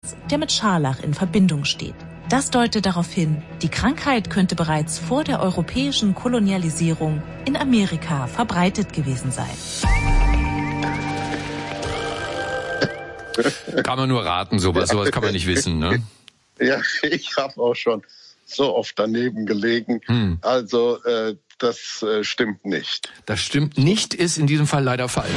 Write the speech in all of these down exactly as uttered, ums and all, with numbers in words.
der mit Scharlach in Verbindung steht. Das deutet darauf hin, die Krankheit könnte bereits vor der europäischen Kolonialisierung in Amerika verbreitet gewesen sein. Kann man nur raten, sowas, sowas kann man nicht wissen, ne? Ja, ich habe auch schon so oft daneben gelegen. Hm. Also äh, das äh, stimmt nicht. Das stimmt nicht, ist in diesem Fall leider falsch.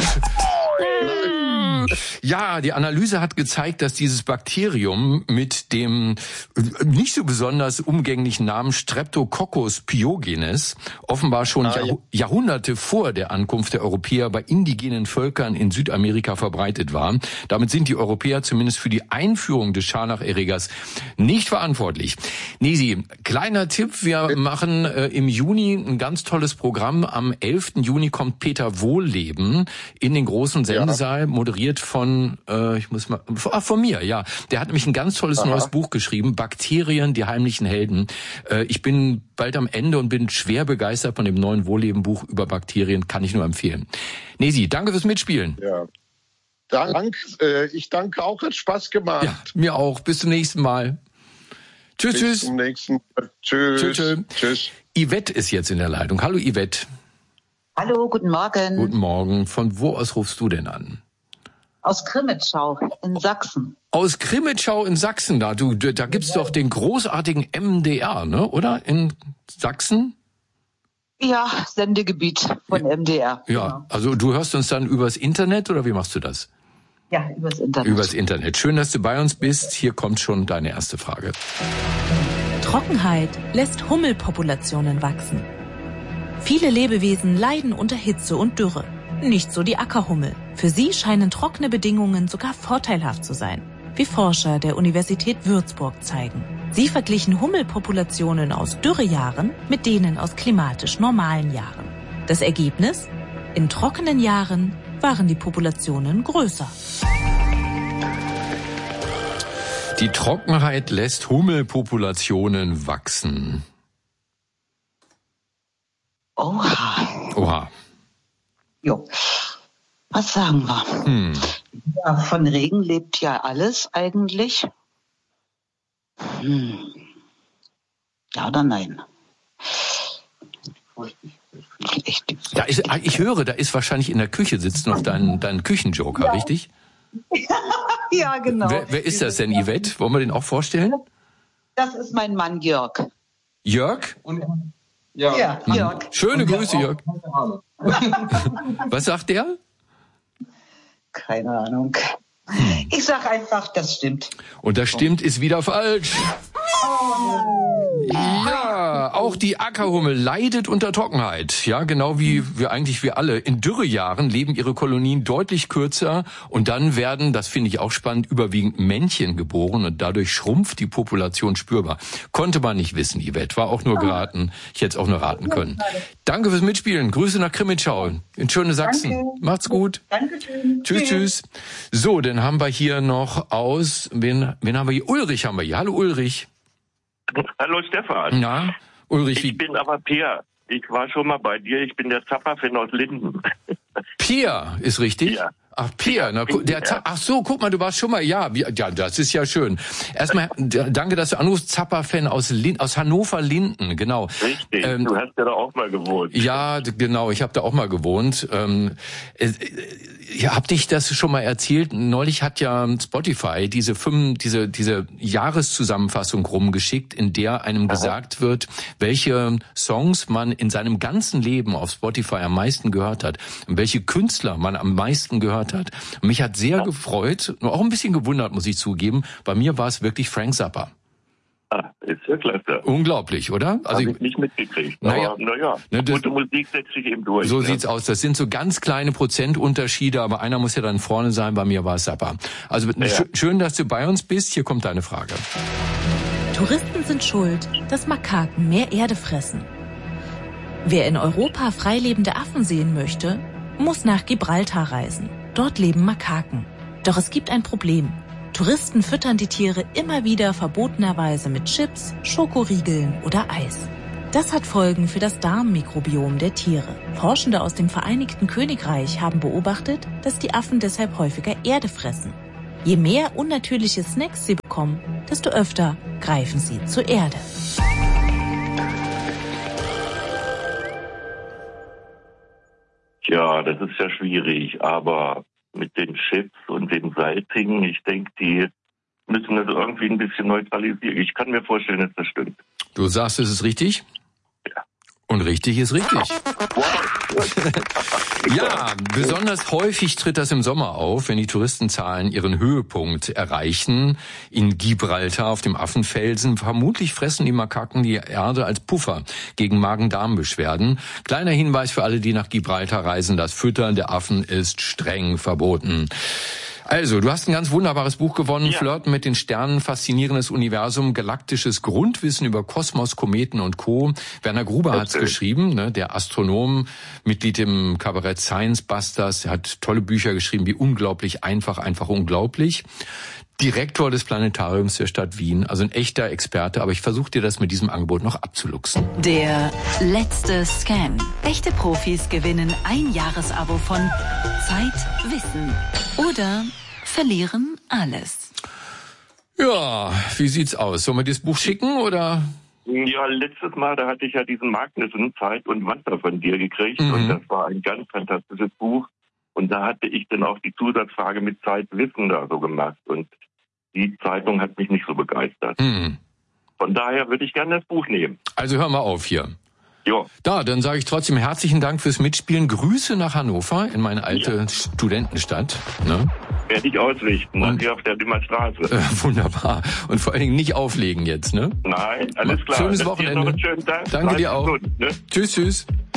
Ja, die Analyse hat gezeigt, dass dieses Bakterium mit dem nicht so besonders umgänglichen Namen Streptococcus pyogenes offenbar schon ah, ja. Jahrhunderte vor der Ankunft der Europäer bei indigenen Völkern in Südamerika verbreitet war. Damit sind die Europäer zumindest für die Einführung des Scharlacherregers nicht verantwortlich. Nesi, kleiner Tipp, wir machen äh, im Juni ein ganz tolles Programm. Am elften Juni kommt Peter Wohlleben in den großen Sendesaal, ja. moderiert von, äh, ich muss mal, ach, von mir, ja. Der hat nämlich ein ganz tolles Aha. neues Buch geschrieben, Bakterien, die heimlichen Helden. Äh, ich bin bald am Ende und bin schwer begeistert von dem neuen Wohlleben-Buch über Bakterien, kann ich nur empfehlen. Nesi, danke fürs Mitspielen. Ja. Dank, äh, ich danke auch, hat Spaß gemacht. Ja, mir auch. Bis zum nächsten Mal. Tschüss, Bis tschüss. Bis zum nächsten Mal. Tschüss. Tschüss, tschüss. Tschüss. Yvette ist jetzt in der Leitung. Hallo, Yvette. Hallo, guten Morgen. Guten Morgen. Von wo aus rufst du denn an? Aus Krimitschau in Sachsen. Aus Krimitschau in Sachsen, da du, da gibt's ja. doch den großartigen M D R, ne? Oder in Sachsen? Ja, Sendegebiet von ja. M D R. Ja, genau. Also du hörst uns dann übers Internet oder wie machst du das? Ja, übers Internet. Übers Internet. Schön, dass du bei uns bist. Hier kommt schon deine erste Frage. Trockenheit lässt Hummelpopulationen wachsen. Viele Lebewesen leiden unter Hitze und Dürre. Nicht so die Ackerhummel. Für sie scheinen trockene Bedingungen sogar vorteilhaft zu sein, wie Forscher der Universität Würzburg zeigen. Sie verglichen Hummelpopulationen aus Dürrejahren mit denen aus klimatisch normalen Jahren. Das Ergebnis? In trockenen Jahren waren die Populationen größer. Die Trockenheit lässt Hummelpopulationen wachsen. Oha. Oha. Jo, was sagen wir? Hm. Ja, von Regen lebt ja alles eigentlich. Hm. Ja oder nein? Echt, da ist, ich höre, da ist wahrscheinlich in der Küche sitzt noch dein, dein Küchenjoker, ja. Richtig? Ja, genau. Wer, wer ist das denn, Yvette? Wollen wir den auch vorstellen? Das ist mein Mann Jörg. Jörg? Und Ja, ja Jörg. Schöne Grüße, Jörg. Was sagt der? Keine Ahnung. Ich sag einfach, das stimmt. Und das stimmt ist wieder falsch. Ja, auch die Ackerhummel leidet unter Trockenheit. Ja, genau wie wir eigentlich wir alle. In Dürrejahren leben ihre Kolonien deutlich kürzer und dann werden, das finde ich auch spannend, überwiegend Männchen geboren und dadurch schrumpft die Population spürbar. Konnte man nicht wissen, Yvette. War auch nur geraten. Ich hätte es auch nur raten können. Danke fürs Mitspielen. Grüße nach Krimitschau in schöne Sachsen. Danke. Macht's gut. Dankeschön. Tschüss, tschüss. So, dann haben wir hier noch aus, wen, wen haben wir hier? Ulrich haben wir hier. Hallo Ulrich. Hallo Stefan. Ja, Ulrich. Ich bin aber Peer. Ich war schon mal bei dir. Ich bin der Zappa-Fan aus Linden. Peer ist richtig? Ja. Ach, Peer. Na, der, ach so, guck mal, du warst schon mal, ja, ja, das ist ja schön. Erstmal, danke, dass du anrufst, Zappa-Fan aus Lind, aus Hannover-Linden, genau. Richtig, ähm, du hast ja da auch mal gewohnt. Ja, genau, ich habe da auch mal gewohnt. Ähm, äh, ja, hab dich das schon mal erzählt? Neulich hat ja Spotify diese fünf, diese diese Jahreszusammenfassung rumgeschickt, in der einem Aha. gesagt wird, welche Songs man in seinem ganzen Leben auf Spotify am meisten gehört hat und welche Künstler man am meisten gehört hat. Und mich hat sehr ja. gefreut, nur auch ein bisschen gewundert, muss ich zugeben. Bei mir war es wirklich Frank Zappa. Ah, ist ja klasse. Unglaublich, oder? Also Hab ich nicht mitgekriegt. Naja, aber naja, ne, gute Musik setzt sich eben durch. So ja. sieht's aus. Das sind so ganz kleine Prozentunterschiede, aber einer muss ja dann vorne sein. Bei mir war es Zappa. Also ja. sch- schön, dass du bei uns bist. Hier kommt deine Frage. Touristen sind schuld, dass Makaken mehr Erde fressen. Wer in Europa freilebende Affen sehen möchte, muss nach Gibraltar reisen. Dort leben Makaken. Doch es gibt ein Problem. Touristen füttern die Tiere immer wieder verbotenerweise mit Chips, Schokoriegeln oder Eis. Das hat Folgen für das Darmmikrobiom der Tiere. Forschende aus dem Vereinigten Königreich haben beobachtet, dass die Affen deshalb häufiger Erde fressen. Je mehr unnatürliche Snacks sie bekommen, desto öfter greifen sie zur Erde. Ja, das ist ja schwierig, aber mit den Chips und den salzigen, ich denke, die müssen das irgendwie ein bisschen neutralisieren. Ich kann mir vorstellen, dass das stimmt. Du sagst, es ist richtig? Ja. Und richtig ist richtig. Ja, besonders häufig tritt das im Sommer auf, wenn die Touristenzahlen ihren Höhepunkt erreichen. In Gibraltar auf dem Affenfelsen. Vermutlich fressen die Makaken die Erde als Puffer gegen Magen-Darm-Beschwerden. Kleiner Hinweis für alle, die nach Gibraltar reisen. Das Füttern der Affen ist streng verboten. Also, du hast ein ganz wunderbares Buch gewonnen, ja. Flirten mit den Sternen, faszinierendes Universum, galaktisches Grundwissen über Kosmos, Kometen und Co. Werner Gruber hat's geschrieben, ne, der Astronom, Mitglied im Kabarett Science Busters, er hat tolle Bücher geschrieben, wie Unglaublich einfach, einfach unglaublich. Direktor des Planetariums der Stadt Wien, also ein echter Experte, aber ich versuche dir das mit diesem Angebot noch abzuluxen. Der letzte Scan. Echte Profis gewinnen ein Jahresabo von Zeit, Wissen oder verlieren alles. Ja, wie sieht's aus? Sollen wir dir das Buch schicken oder? Ja, letztes Mal, da hatte ich ja diesen Magnussen Zeit und Wasser von dir gekriegt mhm. und das war ein ganz fantastisches Buch. Und da hatte ich dann auch die Zusatzfrage mit Zeit, Wissen da so gemacht und die Zeitung hat mich nicht so begeistert. Mhm. Von daher würde ich gerne das Buch nehmen. Also hör mal auf hier. Jo. Da, dann sage ich trotzdem herzlichen Dank fürs Mitspielen. Grüße nach Hannover, in meine alte ja. Studentenstadt. Ne? Werde ich ausrichten, und hier auf der Dimmer Straße. Äh, wunderbar. Und vor allen Dingen nicht auflegen jetzt, ne? Nein, alles klar. Schönes Wochenende. Noch einen schönen Tag. Danke Bleib dir auch. Gut, ne? Tschüss, tschüss.